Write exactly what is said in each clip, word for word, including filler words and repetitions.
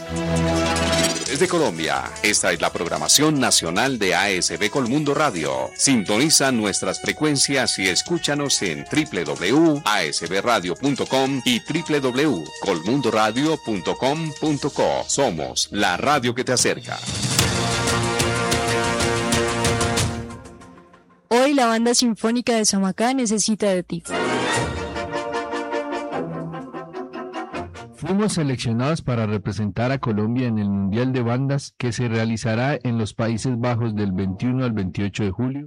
Desde Colombia, esta es la programación nacional de A S B Colmundo Radio. Sintoniza nuestras frecuencias y escúchanos en doble u doble u doble u punto a s b radio punto com y doble u doble u doble u punto colmundo radio punto com punto co. Somos la radio que te acerca. Hoy la Banda Sinfónica de Samacá necesita de ti. Fuimos seleccionados para representar a Colombia en el Mundial de Bandas que se realizará en los Países Bajos del veintiuno al veintiocho de julio.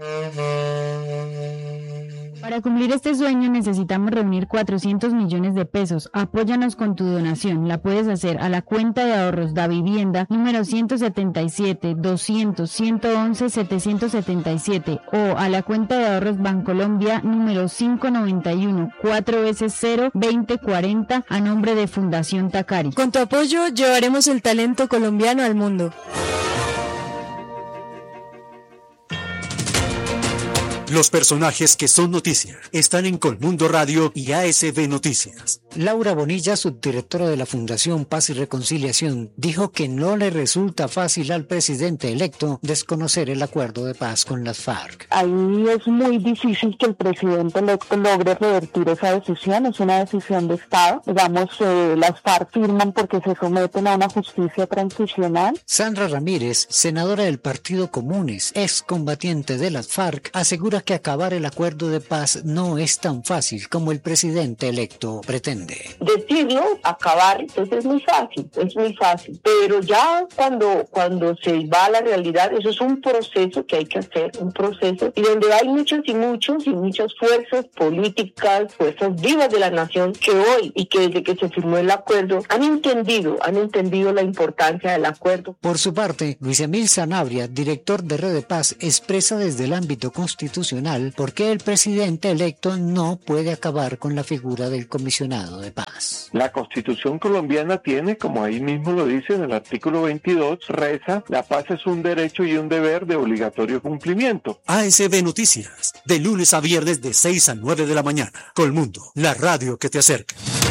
Para cumplir este sueño necesitamos reunir cuatrocientos millones de pesos. Apóyanos con tu donación. La puedes hacer a la cuenta de ahorros Da Vivienda número ciento setenta y siete, doscientos, ciento once, setecientos setenta y siete o a la cuenta de ahorros Bancolombia número cinco noventa y uno, cuatro veces cero, veinte cuarenta a nombre de Fundación Tacari. Con tu apoyo llevaremos el talento colombiano al mundo. Los personajes que son noticia están en Colmundo Radio y A S B Noticias. Laura Bonilla, subdirectora de la Fundación Paz y Reconciliación, dijo que no le resulta fácil al presidente electo desconocer el acuerdo de paz con las FARC. Ahí es muy difícil que el presidente electo logre revertir esa decisión, es una decisión de Estado. Digamos, eh, las FARC firman porque se someten a una justicia transicional. Sandra Ramírez, senadora del Partido Comunes, excombatiente de las FARC, asegura que acabar el acuerdo de paz no es tan fácil como el presidente electo pretende. Decirlo, acabar, entonces es muy fácil, es muy fácil, pero ya cuando, cuando se va a la realidad, eso es un proceso que hay que hacer, un proceso, y donde hay muchos y muchos y muchas fuerzas políticas, fuerzas vivas de la nación que hoy y que desde que se firmó el acuerdo han entendido, han entendido la importancia del acuerdo. Por su parte, Luis Emil Sanabria, director de Red de Paz, expresa desde el ámbito constitucional por qué el presidente electo no puede acabar con la figura del comisionado de paz. La Constitución colombiana tiene, como ahí mismo lo dice en el artículo veintidós, reza: la paz es un derecho y un deber de obligatorio cumplimiento. A S B Noticias, de lunes a viernes de seis a nueve de la mañana. Colmundo, la radio que te acerca.